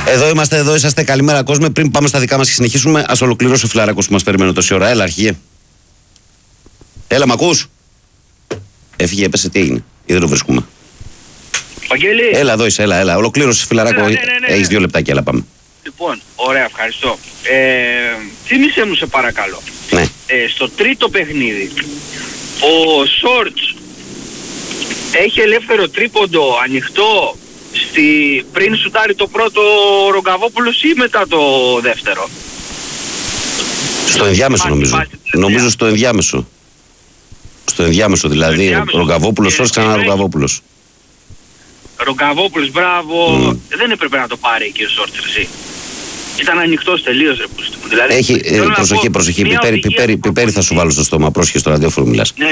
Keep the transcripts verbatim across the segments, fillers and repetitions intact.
Εδώ είμαστε, εδώ είσαστε. Καλημέρα, κόσμο. Πριν πάμε στα δικά μας και συνεχίσουμε, ας ολοκληρώσει ο φιλαράκος που μας περιμένει τόση ώρα. Έλα, αρχηγέ. Έλα, μ' ακούς? Έφυγε, έπεσε, τι έγινε? Ή δεν το βρίσκουμε? Βαγγέλη. Έλα, εδώ είσαι, έλα, έλα. Ολοκλήρωσε, φιλαράκο. Ναι, ναι, ναι, ναι. Έχεις δύο λεπτάκια, έλα, πάμε. Λοιπόν, ωραία, ευχαριστώ. Ε, θύμισε μου, σε παρακαλώ. Ναι. Ε, στο τρίτο παιχνίδι, ο Σόρτς έχει ελεύθερο τρίποντο ανοιχτό στη, πριν σουτάρει το πρώτο ο Ρογκαβόπουλος ή μετά το δεύτερο? Στο ενδιάμεσο νομίζω. Νομίζω στο ενδιάμεσο. Στο ενδιάμεσο δηλαδή. ενδιάμεσο. Ρογκαβόπουλος, Σόρτς, ξανά Ρογκαβόπουλος. Ρογκαβόπουλος, μπράβο. Mm. Δεν έπρεπε να το πάρει εκεί ο Σόρτς, εσύ. Ήταν ανοιχτός τελείως, ρε πούστη μου. Δηλαδή, έχει, ε, προσοχή, πω, προσοχή. Πιπέρι, πιπέρι, πιπέρι θα σου βάλω στο στόμα. Πρόσχε στο ραδιόφωνο μιλάς. Ναι,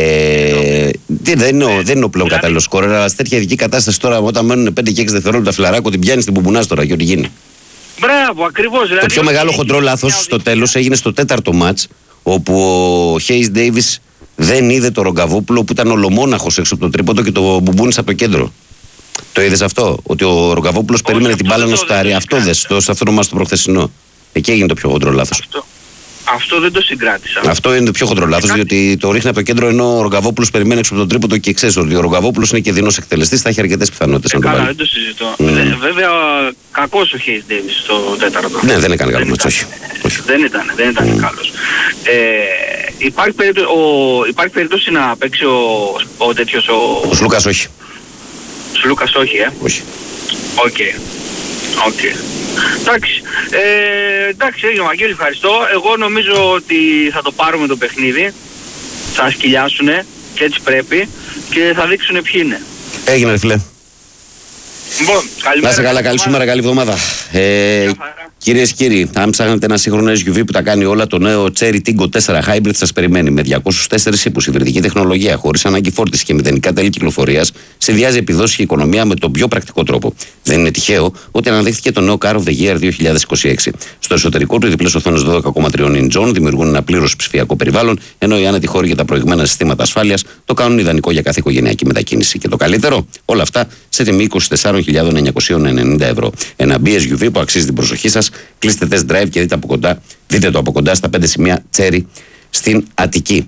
ε, δεν, δεν, είναι, δεν είναι ο πλέον κατάλληλος σκόρερ, αλλά σε τέτοια ειδική κατάσταση τώρα, όταν μένουν πέντε και έξι δευτερόλεπτα φιλαράκο, την πιάνει την μπουμπουνάς τώρα και ό,τι γίνει. Μπράβο, ακριβώς. Δηλαδή, το πιο μεγάλο χοντρό λάθος στο τέλος έγινε στο τέταρτο μάτς, όπου ο Χέις Ντέιβις δεν είδε το Ρογκαβόπουλο που ήταν ολομόναχος έξω από το τρίποντο και το μπουμπούνισε από το κέντρο. Το είδες αυτό? Ότι ο Ρογκαβόπουλος περίμενε την μπάλα να σουτάρει. Αυτό δεν στο αυτό το το προχθεσινό. Εκεί έγινε το πιο χοντρό λάθος. Αυτό, αυτό δεν το συγκράτησα. Αυτό είναι το πιο χοντρό λάθος, διότι το ρίχνει από το κέντρο ενώ ο Ρογκαβόπουλος περιμένει έξω από το τρίποντο και ξέρει ότι ο Ρογκαβόπουλος είναι και δεινός εκτελεστής, θα έχει αρκετές πιθανότητες ε, να το καλά, βάλει. δεν το συζητώ. Mm. Ε, βέβαια, κακός ο Χέις Ντέιβις στο τέταρτο. Ναι, δεν έκανε καλό μάτσο, όχι. Δεν ήταν, δεν ήταν Mm. καλός. Ε, υπάρχει, περίπτωση, ο, υπάρχει περίπτωση να παίξει ο, ο τέτοιος ο... Ο Σλούκας όχι. Σλούκας όχι, ε. Όχι. Οκ. Okay. Okay. Εντάξει. Ε, εντάξει, έγινε Βαγγέλη, ευχαριστώ. Εγώ νομίζω ότι θα το πάρουμε το παιχνίδι. Θα σκυλιάσουνε και έτσι πρέπει και θα δείξουνε ποιοι είναι. Έγινε ρε φίλε. Λοιπόν, καλημέρα. Να είσαι καλά, καλή σου μέρα, καλή εβδομάδα. Ε, Κυρίες και κύριοι, αν ψάχνετε ένα σύγχρονο ες γιου βι που τα κάνει όλα, το νέο Cherry Tiggo τέσσερα Hybrid σας περιμένει με διακόσιους τέσσερις ύπους, υβριδική τεχνολογία, χωρίς ανάγκη φόρτιση και μηδενικά τέλη κυκλοφορίας, συνδυάζει επιδόσεις και οικονομία με τον πιο πρακτικό τρόπο. Δεν είναι τυχαίο ότι αναδείχθηκε το νέο Car of the Year δύο χιλιάδες είκοσι έξι. Στο εσωτερικό του, οι διπλές οθόνες δώδεκα κόμμα τρία inch δημιουργούν ένα πλήρως ψηφιακό περιβάλλον, ενώ οι άνετοι χώροι για τα προηγμένα συστήματα ασφάλειας το κάνουν ιδανικό για κάθε οικογενειακή μετακίνηση. Και το καλύτερο, όλα αυτά σε τιμή είκοσι τέσσερις χιλιάδες εννιακόσια ενενήντα ευρώ. Ένα μπι ες γιου βι που αξίζει την προσοχή σας. Κλείστε test drive και δείτε, από κοντά, δείτε το από κοντά στα πέντε σημεία Cherry στην Αττική.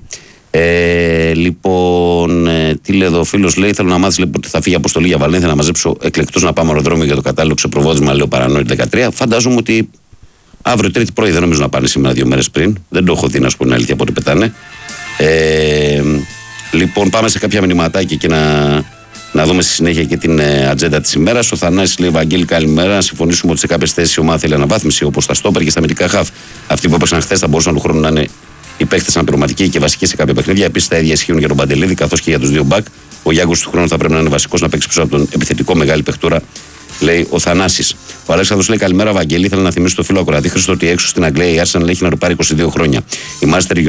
Ε, λοιπόν, ε, τι λέει εδώ ο φίλος, λέει: θέλω να μάθεις ότι θα φύγει αποστολή για Βαλένθια να μαζέψω εκλεκτούς να πάμε αεροδρόμιο για το κατάλληλο ξεπροβόδισμα. Λέω παρανόητη δεκατρία. Φαντάζομαι ότι αύριο Τρίτη πρωί, δεν νομίζω να πάνε σήμερα δύο μέρες πριν. Δεν το έχω δει να σου πω την αλήθεια πότε πετάνε. Ε, λοιπόν, πάμε σε κάποια μηνυματάκια και να. Να δούμε στη συνέχεια και την ε, ατζέντα της ημέρας. Ο Θανάσης λέει: Βαγγέλη, καλημέρα. Να συμφωνήσουμε ότι σε κάποιες θέσεις η ομάδα θέλει αναβάθμιση, όπως τα στόπερ και στα αμυντικά χαφ. Αυτοί που έπαιξαν χθες θα μπορούσαν του χρόνου να είναι οι παίκτες αναπληρωματικοί και βασικοί σε κάποια παιχνίδια. Επίσης, τα ίδια ισχύουν για τον Παντελίδη καθώς και για τους δύο μπακ. Ο Γιάγκος του χρόνου θα πρέπει να είναι βασικός να παίξει πίσω από τον επιθετικό μεγάλη παιχτούρα, λέει ο Θανάσης. Ο Αλέξανδρος λέει: καλημέρα, Βαγγέλη. Θέλω να θυμίσω στο φίλο ακροατή Χρήστο ότι έξω στην Αγγλία η Arsenal έχει να το πάρει είκοσι δύο χρόνια. Η Master